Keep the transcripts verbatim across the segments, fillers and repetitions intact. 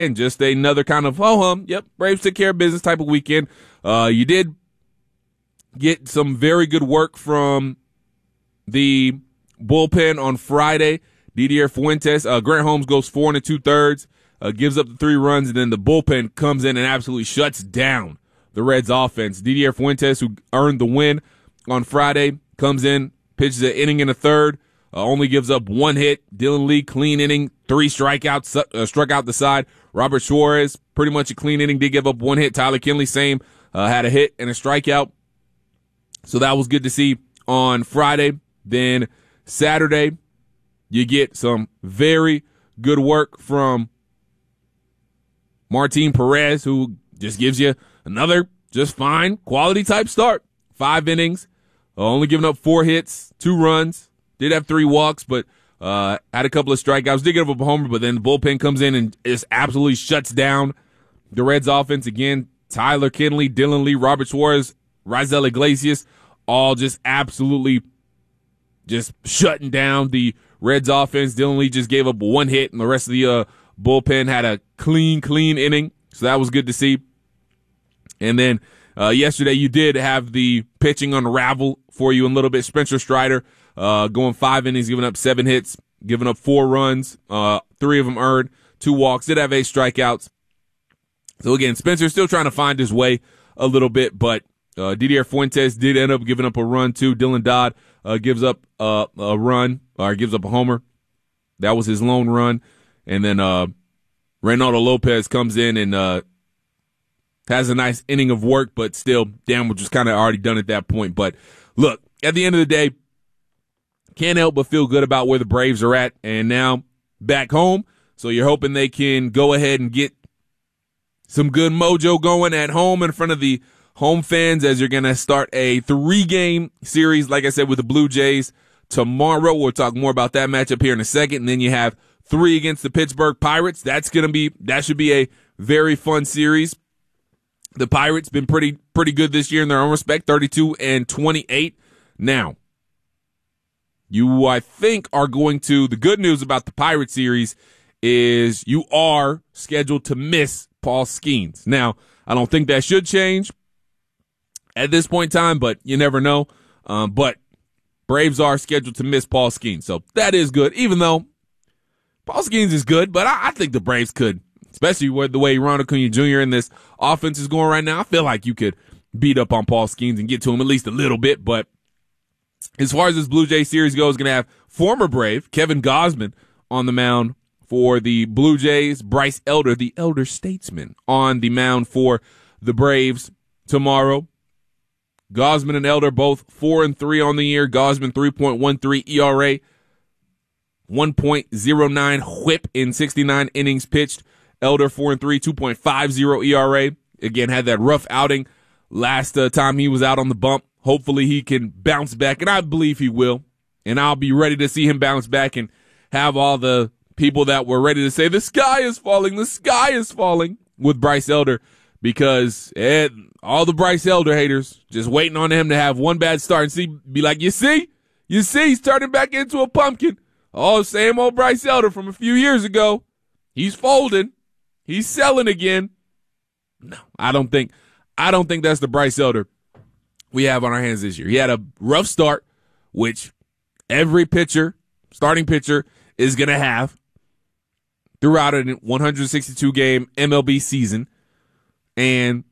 and just another kind of ho-hum. Yep, Braves took care of business type of weekend. Uh, you did get some very good work from the bullpen on Friday. Didier Fuentes, uh, Grant Holmes goes four and a two thirds, uh, gives up the three runs, and then the bullpen comes in and absolutely shuts down the Reds offense. Didier Fuentes, who earned the win on Friday, comes in, pitches an inning and a third, uh, only gives up one hit. Dylan Lee, clean inning, three strikeouts, uh, struck out the side. Robert Suarez, pretty much a clean inning, did give up one hit. Tyler Kinley, same, uh, had a hit and a strikeout. So that was good to see on Friday. Then Saturday, you get some very good work from Martin Perez, who just gives you another just fine quality type start. Five innings, only giving up four hits, two runs. Did have three walks, but uh, had a couple of strikeouts. Did give up a homer, but then the bullpen comes in and just absolutely shuts down the Reds offense again. Tyler Kinley, Dylan Lee, Robert Suarez, Raisel Iglesias, all just absolutely just shutting down the Reds offense. Dylan Lee just gave up one hit, and the rest of the uh, bullpen had a clean, clean inning. So that was good to see. And then uh, yesterday you did have the pitching unravel for you a little bit. Spencer Strider uh, going five innings, giving up seven hits, giving up four runs, uh, three of them earned, two walks, did have eight strikeouts. So again, Spencer's still trying to find his way a little bit, but uh, Didier Fuentes did end up giving up a run too. Dylan Dodd uh, gives up uh, a run, or gives up a homer. That was his lone run. And then uh, Reynaldo Lopez comes in and uh, has a nice inning of work, but still, damage was kind of already done at that point. But look, at the end of the day, can't help but feel good about where the Braves are at, and now back home. So you're hoping they can go ahead and get some good mojo going at home in front of the home fans as you're going to start a three-game series, like I said, with the Blue Jays tomorrow. We'll talk more about that matchup here in a second. And then you have three against the Pittsburgh Pirates. That's going to be, that should be a very fun series. The Pirates been pretty, pretty good this year in their own respect, thirty-two and twenty-eight. Now, you, I think, are going to, the good news about the Pirate series is you are scheduled to miss Paul Skeens. Now, I don't think that should change at this point in time, but you never know. Um, but Braves are scheduled to miss Paul Skeens, so that is good, even though Paul Skeens is good, but I, I think the Braves could, especially with the way Ronald Acuna Junior in this offense is going right now. I feel like you could beat up on Paul Skeens and get to him at least a little bit, but as far as this Blue Jay series goes, going to have former Brave Kevin Gausman on the mound for the Blue Jays, Bryce Elder, the elder statesman, on the mound for the Braves tomorrow. Gausman and Elder both four and three on the year. Gausman three point one three E R A, one point oh nine whip in sixty-nine innings pitched. Elder four and three, two point five oh E R A. Again, had that rough outing last uh, time he was out on the bump. Hopefully he can bounce back, and I believe he will. And I'll be ready to see him bounce back and have all the people that were ready to say, the sky is falling, the sky is falling, with Bryce Elder, because Ed, all the Bryce Elder haters just waiting on him to have one bad start and see, be like, you see, you see, he's turning back into a pumpkin. Oh, same old Bryce Elder from a few years ago. He's folding. He's selling again. No, I don't think, I don't think that's the Bryce Elder we have on our hands this year. He had a rough start, which every pitcher, starting pitcher, is going to have throughout a one hundred sixty-two game M L B season. And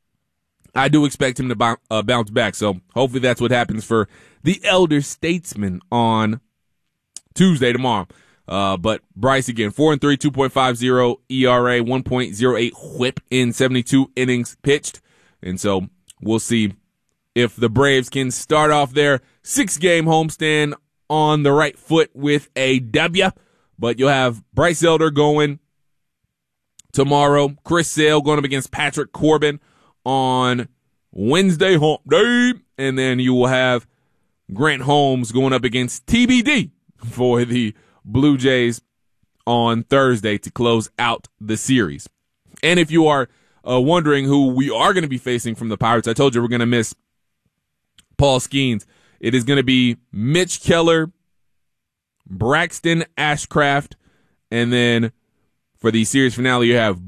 I do expect him to b- uh, bounce back. So hopefully that's what happens for the elder statesman on Tuesday tomorrow. Uh, but Bryce again, four and three, two point five oh E R A, one point oh eight whip in seventy-two innings pitched. And so we'll see if the Braves can start off their six-game homestand on the right foot with a W. But you'll have Bryce Elder going tomorrow. Chris Sale going up against Patrick Corbin on Wednesday, hump day. And then you will have Grant Holmes going up against T B D for the Blue Jays on Thursday to close out the series. And if you are uh, wondering who we are going to be facing from the Pirates, I told you we're going to miss Paul Skeens. It is going to be Mitch Keller, Braxton Ashcraft, and then For the series finale, you have